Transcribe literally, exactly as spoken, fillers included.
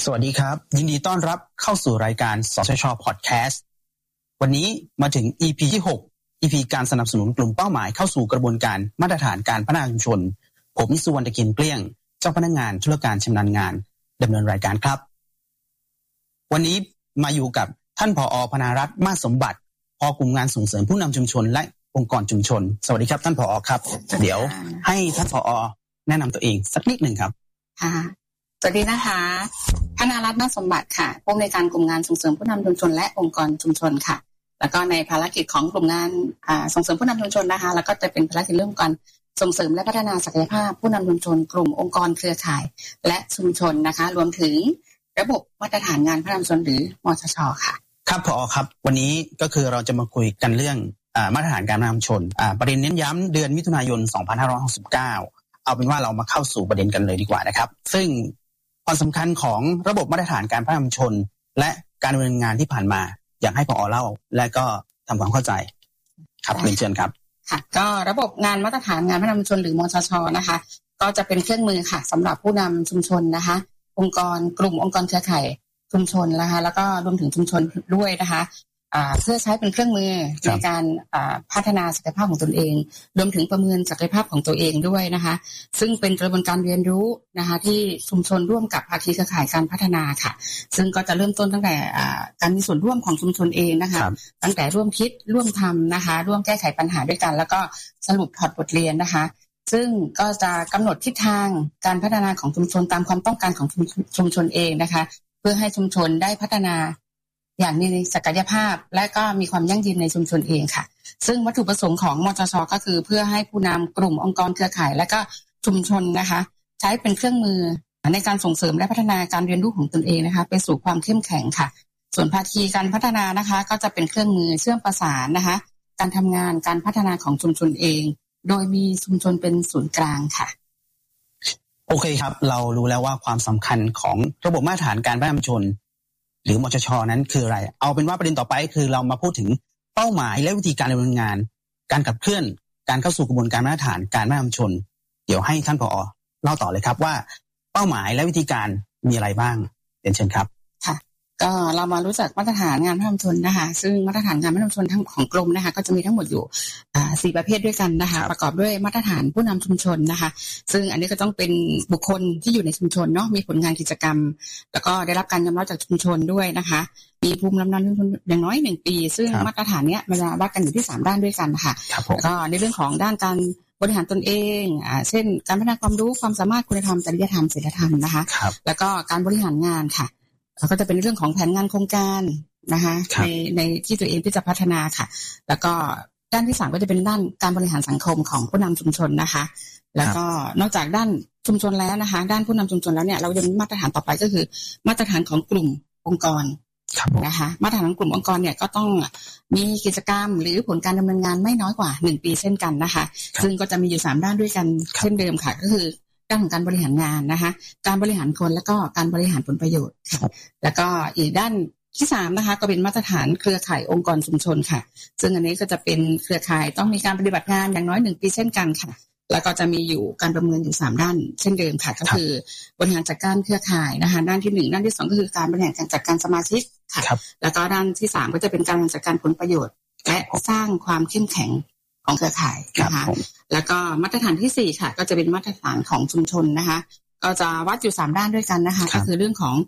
วัสดีครับยินดีต้อนรับเข้าสู่รายการสชช.พอดแคสต์วันนี้มาถึง อี พี ที่หก อี พี การสนับสนุนกลุ่มเป้าหมายเข้าสู่กระบวนการมาตรฐานการพัฒนาชุมชนผมสุวรรณตะเกียนเกลี้ยงเจ้าพนักงานธุรการชำนาญงานดำเนินรายการครับวันนี้มาอยู่กับท่านผอ.พนารัตน์มาสสมบัติผอกลุ่มงานส่งเสริมผู้นำชุมชนและองค์กรชุมชนสวัสดีครับท่านผอ.ครับเดี๋ยวให้ท่านผอ.แนะนำตัวเองสักนิดหนึ่งครับค่ะสวัสดีนะคะพนารัตน์มาสสมบัติค่ะผู้อำนวยการกลุ่มงานส่งเสริมผู้นำชุมชนและองค์กรชุมชนค่ะแล้วก็ในภารกิจของกลุ่มงานส่งเสริมผู้นำชุมชนนะคะแล้วก็จะเป็นภารกิจเรื่องการส่งเสริมและพัฒนาศักยภาพผู้นำชุมชนกลุ่มองค์กรเครือข่ายและชุมชนนะคะรวมถึงระบบมาตรฐานงานพัฒนาชุมชนหรือมชช.ค่ะครับผอ.ครับวันนี้ก็คือเราจะมาคุยกันเรื่องมาตรฐานการพัฒนาชุมชนประเด็นเน้นย้ำเดือนมิถุนายนสองพันห้าร้อยหกสิบเก้าเอาเป็นว่าเรามาเข้าสู่ประเด็นกันเลยดีกว่านะครับซึ่งความสำคัญของระบบมาตรฐานการพัฒนาชุมชนและการดำเนินงานที่ผ่านมาอยากให้ผอ.เล่าและก็ทำความเข้าใจครับเรียนเชิญครับค่ะก็ระบบงานมาตรฐานงานพัฒนาชุมชนหรือมชช.นะคะก็จะเป็นเครื่องมือค่ะสำหรับผู้นำชุมชนนะคะองค์กรกลุ่มองค์กรเครือข่ายชุมชนนะคะแล้วก็รวมถึงชุมชนด้วยนะคะเพื่อใช้เป็นเครื่องมือในการพัฒนาศักยภาพของตนเองรวมถึงประเมินศักยภาพของตัวเองด้วยนะคะซึ่งเป็นกระบวนการเรียนรู้นะคะที่ชุมชนร่วมกับภาคีเครือข่ายการพัฒนาค่ะซึ่งก็จะเริ่มต้นตั้งแต่การมีส่วนร่วมของชุมชนเองนะคะตั้งแต่ร่วมคิดร่วมทำนะคะร่วมแก้ไขปัญหาด้วยกันแล้วก็สรุปถอดบทเรียนนะคะซึ่งก็จะกำหนดทิศทางการพัฒนาของชุมชนตามความต้องการของชุมชนเองนะคะเพื่อให้ชุมชนได้พัฒนาอย่างมีศักยภาพและก็มีความยั่งยืนในชุมชนเองค่ะซึ่งวัตถุประสงค์ของมชช.ก็คือเพื่อให้ผู้นำกลุ่มองค์กรเครือข่ายและก็ชุมชนนะคะใช้เป็นเครื่องมือในการส่งเสริมและพัฒนาการเรียนรู้ของตนเองนะคะไปสู่ความเข้มแข็งค่ะส่วนภาคีการพัฒนานะคะก็จะเป็นเครื่องมือเชื่อมประสานนะคะการทำงานการพัฒนาของชุมชนเองโดยมีชุมชนเป็นศูนย์กลางค่ะโอเคครับเรารู้แล้วว่าความสำคัญของระบบมาตรฐานการพัฒนาชุมชนหรือมชช.นั้นคืออะไรเอาเป็นว่าประเด็นต่อไปคือเรามาพูดถึงเป้าหมายและวิธีการดำเนินงานการขับเคลื่อนการเข้าสู่กระบวนการมาตรฐานการพัฒนาชุมชนเดี๋ยวให้ท่านผอ.เล่าต่อเลยครับว่าเป้าหมายและวิธีการมีอะไรบ้างเรียนเชิญครับค่ะก็เรามารู้จักมาตรฐานงานพัฒนาชุมชนนะคะซึ่งมาตรฐานงานพัฒนาชุมชนทั้งของกรมนะคะก็จะมีทั้งหมดอยู่อ่าสี่ประเภทด้วยกันนะคะประกอบด้วยมาตรฐานผู้นำชุมชนนะคะซึ่งอันนี้ก็ต้องเป็นบุคคลที่อยู่ในชุมชนเนาะมีผลงานกิจกรรมแล้วก็ได้รับการยอมรับจากชุมชนด้วยนะคะมีภูมิลำเนาชุมชนอย่างน้อยหนึ่งปีซึ่งมาตรฐานเนี้ยมันจะวัดกันอยู่ที่สามด้านด้วยกันค่ะแล้วก็ในเรื่องของด้านการบริหารตนเองอ่าเช่นการพัฒนาความรู้ความสามารถคุณธรรมจริยธรรมศีลธรรมนะคะแล้วก็การบริหารงานค่ะแล้วก็จะเป็นเรื่องของแผนงานโครงการนะคะในในที่ตัวเองที่จะพัฒนาค่ะแล้วก็ด้านที่สามก็จะเป็นด้านการบริหารสังคมของผู้นำชุมชนนะคะแล้วก็นอกจากด้านชุมชนแล้วนะคะด้านผู้นำชุมชนแล้วเนี่ยเราจะมีมาตรฐานต่อไปก็คือมาตรฐานของกลุ่มองค์กรนะคะมาตรฐานของกลุ่มองค์กรเนี่ยก็ต้องมีกิจกรรมหรือผลการดำเนินงานไม่น้อยกว่าหนึ่งปีเช่นกันนะคะซึ่งก็จะมีอยู่สามด้านด้วยกันเช่นเดิมค่ะก็คือด้านของการบริหารงานนะคะการบริหารคนแล้วก็การบริหารผลประโยชน์แล้วก็อีกด้านที่สามนะคะก็เป็นมาตรฐานเครือข่ายองค์กรชุมชนค่ะซึ่งอันนี้ก็จะเป็นเครือข่ายต้องมีการปฏิบัติงานอย่างน้อยหนึ่งปีเช่นกันค่ะแล้วก็จะมีอยู่การประเมินอยู่สามด้านเช่นเดิมค่ะก็คือบริหารจัดการเครือข่ายนะคะด้านที่หนึ่งด้านที่สองก็คือการบริหารการจัดการสมาชิกค่ะแล้วก็ด้านที่สามก็จะเป็นการจัดการผลประโยชน์และสร้างความเข้มแข็งของเครือข่ายนะคะแล้วก็มาตรฐานที่สี่ค่ะก็จะเป็นมาตรฐานของชุมชนนะคะก็จะวัดอยู่สามด้านด้วยกันนะคะก็คือเรื่องของ